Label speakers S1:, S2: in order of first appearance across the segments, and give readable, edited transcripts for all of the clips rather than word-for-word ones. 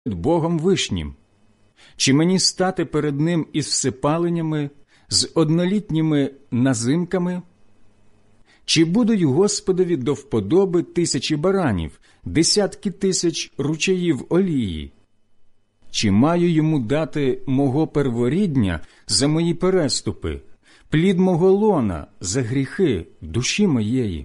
S1: Богом Вишнім? Чи мені стати перед Ним із всипаленнями, з однолітніми назимками? Чи будуть Господові до вподоби 1000 баранів, 10 тисяч ручаїв олії? Чи маю йому дати мого перворідня за мої переступи, плід мого лона за гріхи душі моєї?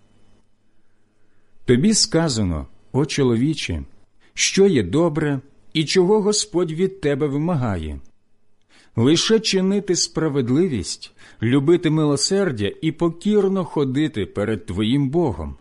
S1: Тобі сказано, о чоловіче, що є добре і чого Господь від тебе вимагає. Лише чинити справедливість, любити милосердя і покірно ходити перед твоїм Богом.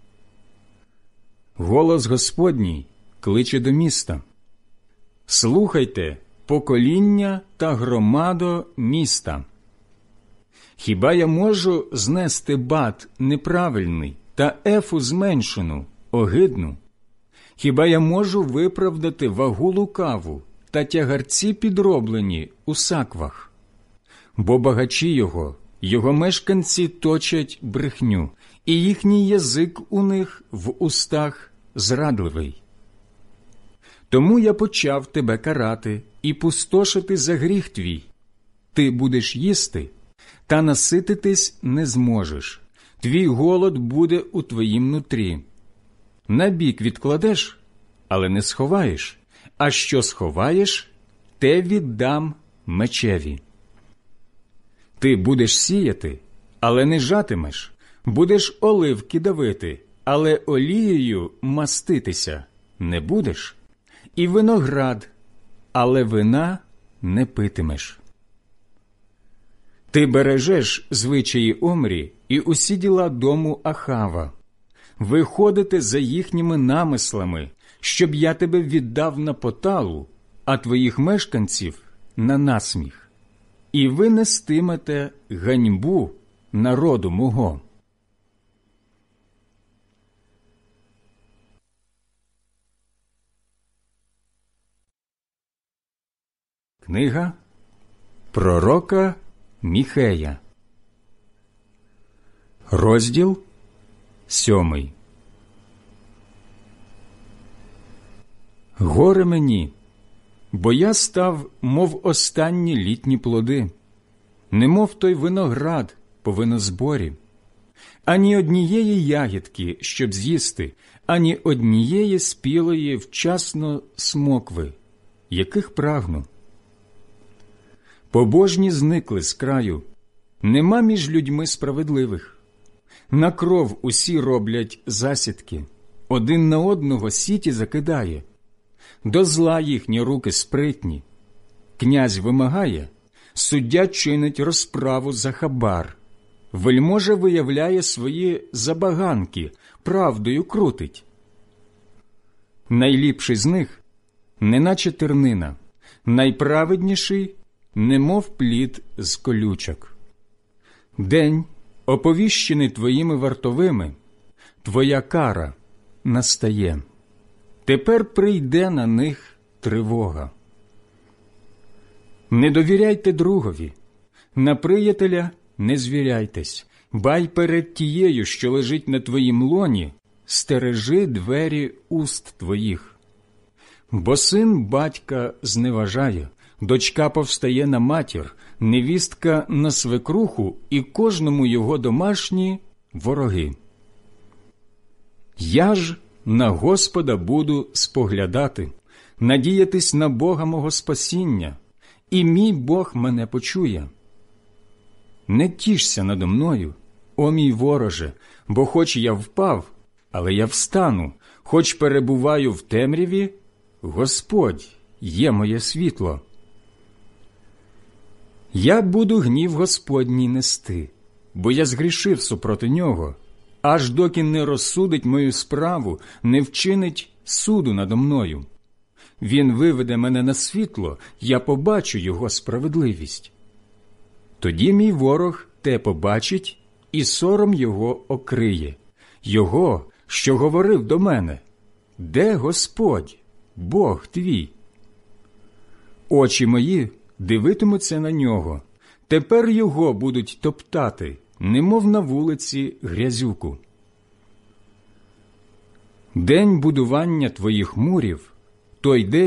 S1: Голос Господній кличе до міста. Слухайте, покоління та громадо міста. Хіба я можу знести бат неправильний та ефу зменшену, огидну? Хіба я можу виправдати вагу лукаву та тягарці підроблені у саквах? Бо багачі його мешканці точать брехню, і їхній язик у них в устах зрадливий. Тому я почав тебе карати і пустошити за гріх твій. Ти будеш їсти, та насититись не зможеш. Твій голод буде у твоїм нутрі. Набік відкладеш, але не сховаєш, а що сховаєш, те віддам мечеві. Ти будеш сіяти, але не жатимеш, будеш оливки давити, але олією маститися не будеш, і виноград, але вина не питимеш. Ти бережеш звичаї Омрі і усі діла дому Ахава. Ви ходите за їхніми намислами, щоб я тебе віддав на поталу, а твоїх мешканців – на насміх. І ви нестимете ганьбу народу мого. Книга пророка Міхея, розділ 7. Горе мені, бо я став, мов останні літні плоди, немов той виноград по винозборі. Ані однієї ягідки, щоб з'їсти, ані однієї спілої вчасно смокви, яких прагну. Побожні зникли з краю, нема між людьми справедливих. На кров усі роблять засідки, один на одного сіті закидає. До зла їхні руки спритні. Князь вимагає, суддя чинить розправу за хабар. Вельможа виявляє свої забаганки, правдою крутить. Найліпший з них – неначе тернина, найправедніший – немов плід з колючок. День, оповіщений твоїми вартовими, твоя кара настає. Тепер прийде на них тривога. Не довіряйте другові, на приятеля не звіряйтесь, бай перед тією, що лежить на твоїм лоні, стережи двері уст твоїх. Бо син батька зневажає, дочка повстає на матір, невістка на свекруху, і кожному його домашні вороги. Я ж на Господа буду споглядати, надіятись на Бога мого спасіння, і мій Бог мене почує. Не тішся надо мною, о мій вороже, бо хоч я впав, але я встану, хоч перебуваю в темряві, Господь є моє світло. Я буду гнів Господній нести, бо я згрішив супроти нього, аж доки не розсудить мою справу, не вчинить суду надо мною. Він виведе мене на світло, я побачу його справедливість. Тоді мій ворог те побачить, і сором його окриє, його, що говорив до мене: де Господь, Бог твій? Очі мої дивитимуться на нього, тепер його будуть топтати, немов на вулиці грязюку. День будування твоїх мурів той день